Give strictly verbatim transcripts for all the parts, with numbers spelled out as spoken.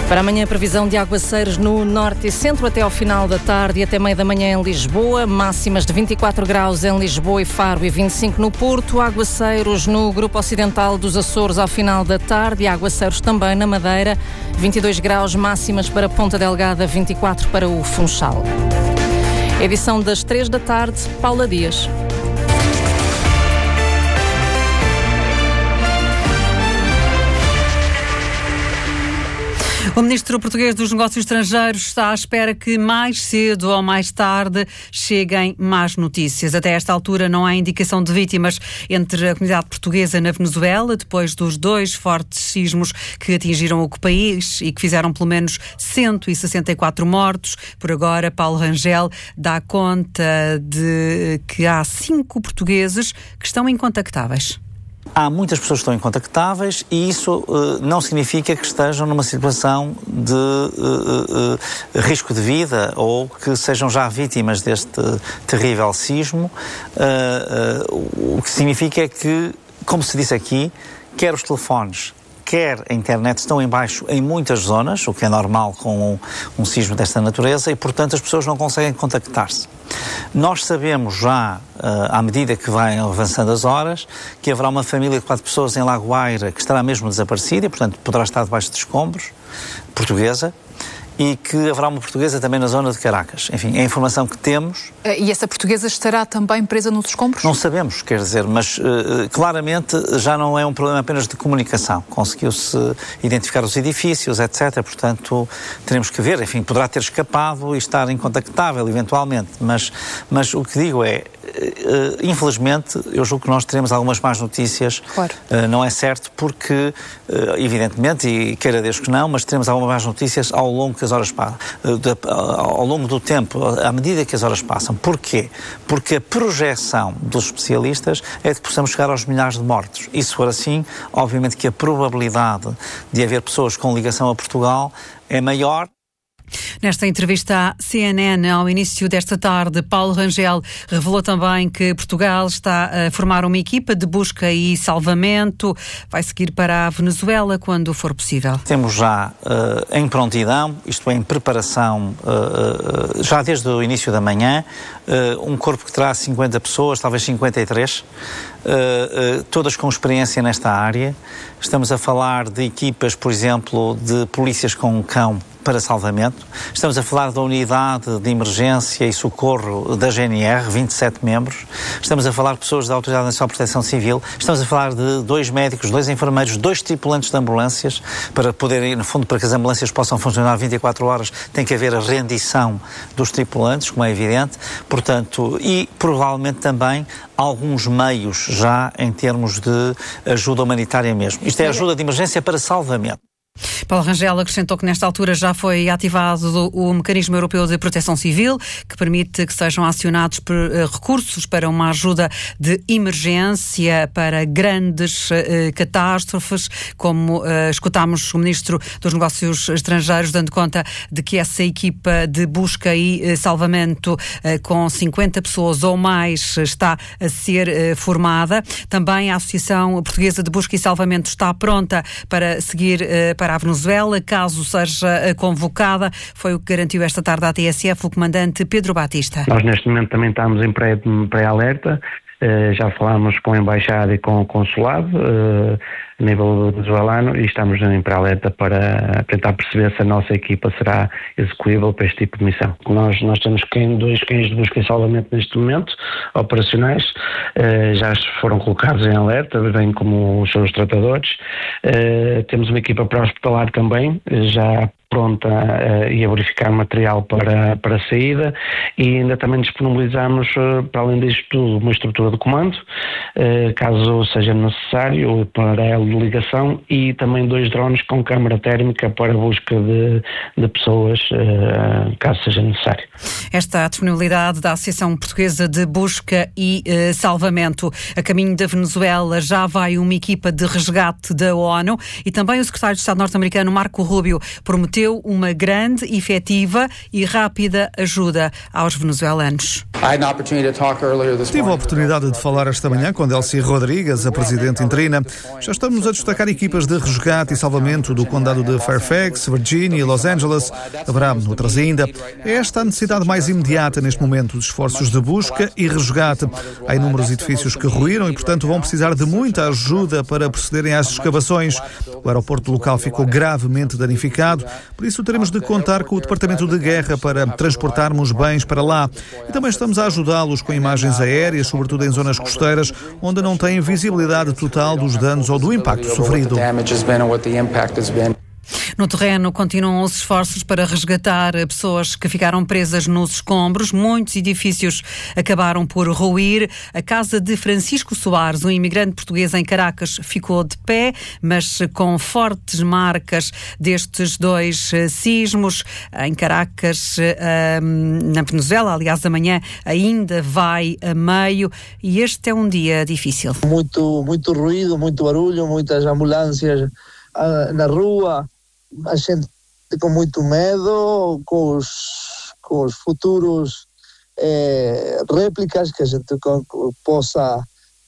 Para amanhã, a previsão de aguaceiros no norte e centro até ao final da tarde e até meia da manhã em Lisboa. Máximas de vinte e quatro graus em Lisboa e Faro e vinte e cinco no Porto. Aguaceiros no grupo ocidental dos Açores ao final da tarde e aguaceiros também na Madeira. vinte e dois graus máximas para Ponta Delgada, vinte e quatro para o Funchal. Edição das três da tarde, Paula Dias. O ministro português dos Negócios Estrangeiros está à espera que mais cedo ou mais tarde cheguem más notícias. Até esta altura não há indicação de vítimas entre a comunidade portuguesa na Venezuela, depois dos dois fortes sismos que atingiram o país e que fizeram pelo menos cento e sessenta e quatro mortos. Por agora, Paulo Rangel dá conta de que há cinco portugueses que estão incontactáveis. Há muitas pessoas que estão incontactáveis e isso uh, não significa que estejam numa situação de uh, uh, risco de vida ou que sejam já vítimas deste terrível sismo. Uh, uh, o que significa é que, como se disse aqui, quer os telefones, quer a internet estão em baixo em muitas zonas, o que é normal com um, um sismo desta natureza, e, portanto, as pessoas não conseguem contactar-se. Nós sabemos já, uh, à medida que vai avançando as horas, que haverá uma família de quatro pessoas em Lagoaira que estará mesmo desaparecida e, portanto, poderá estar debaixo de escombros, portuguesa, e que haverá uma portuguesa também na zona de Caracas. Enfim, é a informação que temos. E essa portuguesa estará também presa nos escombros? Não sabemos, quer dizer, mas uh, claramente já não é um problema apenas de comunicação. Conseguiu-se identificar os edifícios, etcétera. Portanto, teremos que ver. Enfim, poderá ter escapado e estar incontactável, eventualmente. Mas, mas o que digo é, uh, infelizmente, eu julgo que nós teremos algumas más notícias. Claro. Uh, não é certo, porque, uh, evidentemente, e queira Deus que não, mas teremos algumas más notícias ao longo que as horas passam, ao longo do tempo, à medida que as horas passam. Porquê? Porque a projeção dos especialistas é de que possamos chegar aos milhares de mortos. E se for assim, obviamente que a probabilidade de haver pessoas com ligação a Portugal é maior. Nesta entrevista à C N N, ao início desta tarde, Paulo Rangel revelou também que Portugal está a formar uma equipa de busca e salvamento. Vai seguir para a Venezuela quando for possível. Temos já uh, em prontidão, isto é, em preparação, uh, uh, já desde o início da manhã, uh, um corpo que terá cinquenta pessoas, talvez cinquenta e três, uh, uh, todas com experiência nesta área. Estamos a falar de equipas, por exemplo, de polícias com um cão para salvamento. Estamos a falar da unidade de emergência e socorro da G N R, vinte e sete membros. Estamos a falar de pessoas da Autoridade Nacional de Proteção Civil. Estamos a falar de dois médicos, dois enfermeiros, dois tripulantes de ambulâncias, para poderem, no fundo, para que as ambulâncias possam funcionar vinte e quatro horas, tem que haver a rendição dos tripulantes, como é evidente. Portanto, e provavelmente também alguns meios já em termos de ajuda humanitária mesmo. Isto é ajuda de emergência para salvamento. Paulo Rangel acrescentou que nesta altura já foi ativado o Mecanismo Europeu de Proteção Civil, que permite que sejam acionados por, uh, recursos para uma ajuda de emergência para grandes uh, catástrofes, como uh, escutámos o Ministro dos Negócios Estrangeiros dando conta de que essa equipa de busca e uh, salvamento uh, com cinquenta pessoas ou mais está a ser uh, formada. Também a Associação Portuguesa de Busca e Salvamento está pronta para seguir uh, para a Venezuela, caso seja convocada. Foi o que garantiu esta tarde à T S F o comandante Pedro Batista. Nós neste momento também estamos em pré, pré-alerta, uh, já falámos com a Embaixada e com o Consulado uh, a nível venezuelano e estamos em pré-alerta para tentar perceber se a nossa equipa será execuível para este tipo de missão. Nós, nós temos dois cães de busca e salvamento neste momento, operacionais, uh, já foram colocados em alerta, bem como os seus tratadores. Uh, temos uma equipa pré-hospitalar também, já pronta uh, e a verificar material para, para a saída, e ainda também disponibilizamos, uh, para além disto tudo, uma estrutura de comando, uh, caso seja necessário, para a ligação, e também dois drones com câmara térmica para a busca de, de pessoas, uh, caso seja necessário. Esta é a disponibilidade da Associação Portuguesa de Busca e uh, Salvamento. A caminho da Venezuela já vai uma equipa de resgate da ONU, e também o secretário de Estado norte-americano Marco Rubio prometeu uma grande, efetiva e rápida ajuda aos venezuelanos. Tive a oportunidade de falar esta manhã com Delcy Rodrigues, a presidente interina. Já estamos Estamos a destacar equipas de resgate e salvamento do condado de Fairfax, Virgínia e Los Angeles. Haverá outras ainda. É esta a necessidade mais imediata neste momento, de esforços de busca e resgate. Há inúmeros edifícios que ruíram e, portanto, vão precisar de muita ajuda para procederem às escavações. O aeroporto local ficou gravemente danificado, por isso teremos de contar com o Departamento de Guerra para transportarmos bens para lá. E também estamos a ajudá-los com imagens aéreas, sobretudo em zonas costeiras, onde não têm visibilidade total dos danos ou do impacto sofrido. No terreno continuam os esforços para resgatar pessoas que ficaram presas nos escombros. Muitos edifícios acabaram por ruir. A casa de Francisco Soares, um imigrante português em Caracas, ficou de pé, mas com fortes marcas destes dois sismos. Em Caracas, na Venezuela, aliás, amanhã ainda vai a meio, e este é um dia difícil. Muito, muito ruído, muito barulho, muitas ambulâncias na rua. A gente com muito medo, com os, com os futuros é, réplicas que a gente possa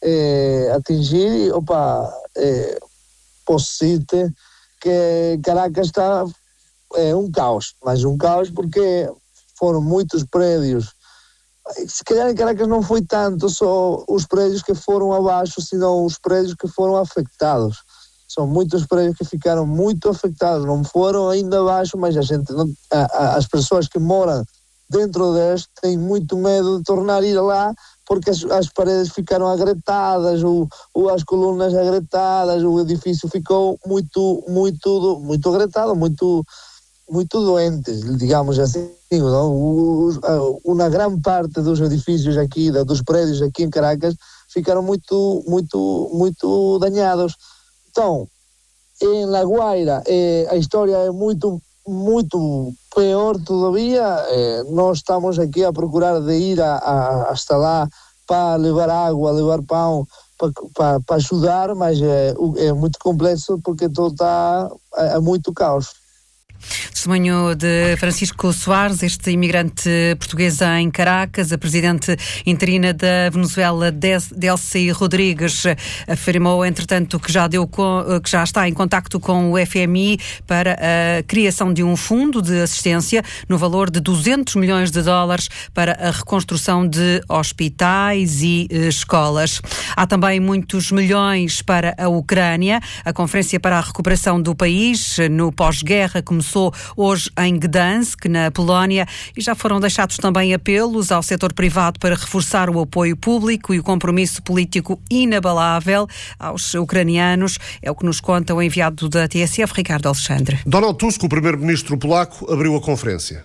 é, atingir. Opa, é, posso dizer que Caracas está é um caos, mas um caos porque foram muitos prédios. Se calhar em Caracas não foi tanto só os prédios que foram abaixo, senão os prédios que foram afetados. São muitos prédios que ficaram muito afetados, não foram ainda abaixo, mas a gente não, a, a, as pessoas que moram dentro deste têm muito medo de tornar a ir lá, porque as, as paredes ficaram agretadas, ou, ou as colunas agretadas, o edifício ficou muito, muito, muito agretado, muito, muito doente, digamos assim. Não? Os, a, uma grande parte dos edifícios aqui, dos prédios aqui em Caracas, ficaram muito, muito, muito dañados. Então, em La Guaira, eh, a história é muito, muito pior todavia. Eh, nós estamos aqui a procurar de ir a, a, hasta lá para levar água, levar pão, para, para, para ajudar, mas é, é muito complexo porque tudo está a, a muito caos. Testemunho de Francisco Soares, este imigrante português em Caracas. A presidente interina da Venezuela, Delcy Rodrigues, afirmou, entretanto, que já, deu com, que já está em contacto com o F M I para a criação de um fundo de assistência no valor de duzentos milhões de dólares para a reconstrução de hospitais e escolas. Há também muitos milhões para a Ucrânia. A Conferência para a Recuperação do País no pós-guerra começou hoje em Gdansk, na Polónia, e já foram deixados também apelos ao setor privado para reforçar o apoio público e o compromisso político inabalável aos ucranianos. É o que nos conta o enviado da T S F, Ricardo Alexandre. Donald Tusk, o primeiro-ministro polaco, abriu a conferência.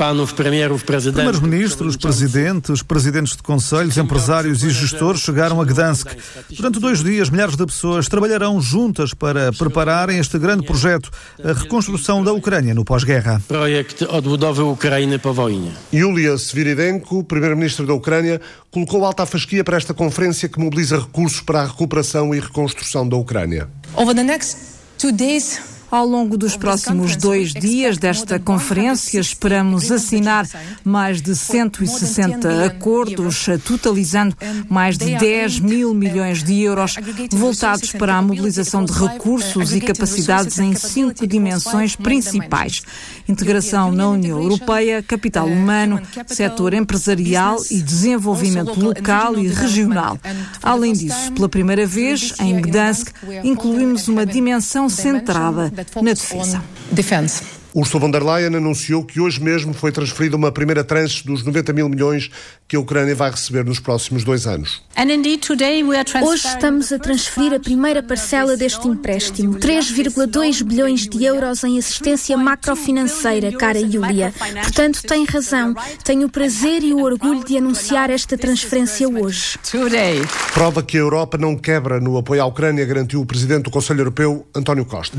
Primeiros-ministros, presidentes, presidentes de conselhos, empresários e gestores chegaram a Gdansk. Durante dois dias, milhares de pessoas trabalharão juntas para prepararem este grande projeto, a reconstrução da Ucrânia no pós-guerra. Projekt odbudowy Ukrainy po wojnie. Yulia Sviridenko, primeiro-ministro da Ucrânia, colocou alta fasquia para esta conferência que mobiliza recursos para a recuperação e reconstrução da Ucrânia. Over the next two days, Ao longo dos próximos dois dias desta conferência, esperamos assinar mais de cento e sessenta acordos, totalizando mais de dez mil milhões de euros, voltados para a mobilização de recursos e capacidades em cinco dimensões principais: integração na União Europeia, capital humano, setor empresarial e desenvolvimento local e regional. Além disso, pela primeira vez, em Gdansk, incluímos uma dimensão centrada na defesa. Ursula von der Leyen anunciou que hoje mesmo foi transferida uma primeira tranche dos noventa mil milhões que a Ucrânia vai receber nos próximos dois anos. Hoje estamos a transferir a primeira parcela deste empréstimo, três vírgula dois bilhões de euros em assistência macrofinanceira, cara Yulia. Portanto, tem razão. Tenho o prazer e o orgulho de anunciar esta transferência hoje. Prova que a Europa não quebra no apoio à Ucrânia, garantiu o Presidente do Conselho Europeu, António Costa.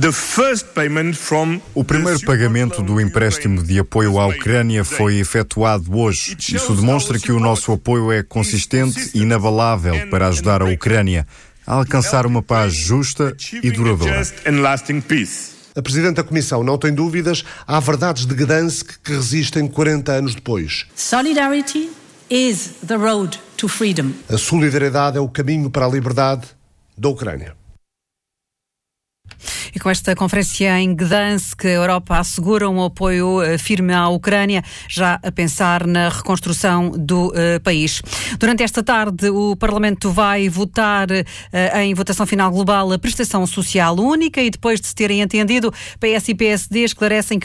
O primeiro pagamento O pagamento do empréstimo de apoio à Ucrânia foi efetuado hoje. Isso demonstra que o nosso apoio é consistente e inabalável para ajudar a Ucrânia a alcançar uma paz justa e duradoura. A Presidente da Comissão não tem dúvidas, há verdades de Gdansk que resistem quarenta anos depois. Solidarity is the road to freedom. A solidariedade é o caminho para a liberdade da Ucrânia. E com esta conferência em Gdansk, a Europa assegura um apoio firme à Ucrânia, já a pensar na reconstrução do uh, país. Durante esta tarde, o Parlamento vai votar uh, em votação final global a prestação social única e depois de se terem entendido, P S e P S D esclarecem que